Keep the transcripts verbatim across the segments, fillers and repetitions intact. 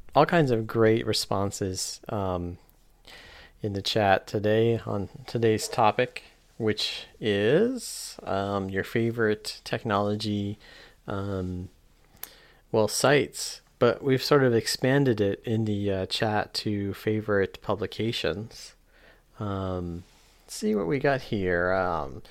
all kinds of great responses um, in the chat today on today's topic, which is um, your favorite technology, um, well, sites. But we've sort of expanded it in the uh, chat to favorite publications. Um, let's see what we got here. Um,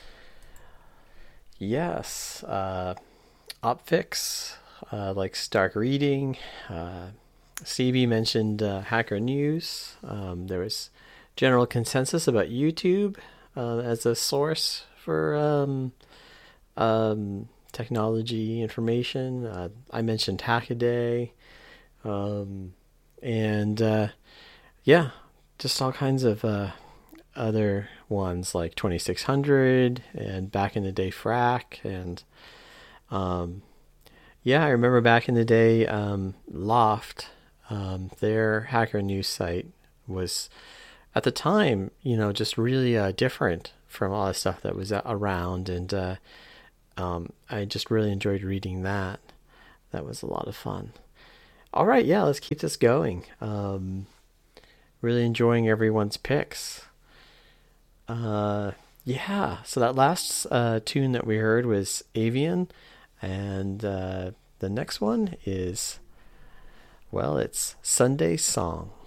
yes, uh, Opfix, uh, like Stark Reading. Uh, Stevie mentioned uh, Hacker News. Um, there was general consensus about YouTube uh, as a source for um, um, technology information. Uh, I mentioned Hackaday. Um, and uh, yeah, just all kinds of uh, other ones like twenty-six hundred and back in the day Frack. And um, yeah, I remember back in the day um, Loft, um, their Hacker News site was at the time, you know, just really uh, different from all the stuff that was around. And uh, um, I just really enjoyed reading that. That was a lot of fun. All right, yeah, let's keep this going. Um, really enjoying everyone's picks. Uh, yeah, so that last uh, tune that we heard was Avian, and uh, the next one is, well, it's Sunday Song.